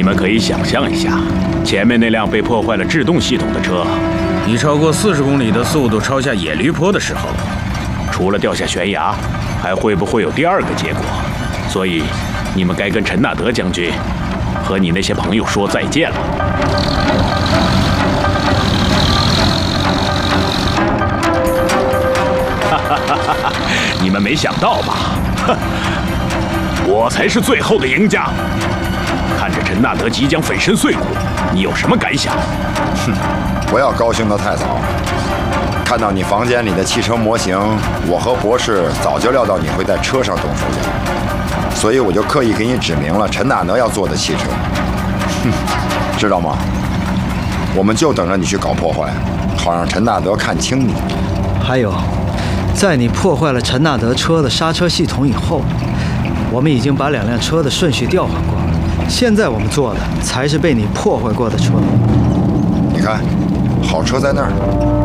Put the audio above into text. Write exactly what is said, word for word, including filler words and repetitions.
们可以想象一下，前面那辆被破坏了制动系统的车， 以超过四十公里的速度抄下野驴坡的时候， 除了掉下悬崖，还会不会有第二个结果？所以，你们该跟陈纳德将军和你那些朋友说再见了。哈哈哈哈哈！你们没想到吧？哼，我才是最后的赢家。看着陈纳德即将粉身碎骨，你有什么感想？ 哼，不要高兴得太早。看到你房间里的汽车模型，我和博士早就料到你会在车上动手脚，所以我就刻意给你指明了陈纳德要坐的汽车。哼，知道吗？我们就等着你去搞破坏，好让陈纳德看清你。 还有，在你破坏了陈纳德车的刹车系统以后，我们已经把两辆车的顺序调换过了。现在我们坐的才是被你破坏过的车。 你看，好车在那儿。